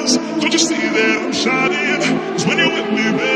eyes. Don't you see that I'm shining? 'Cause when you're with me, baby,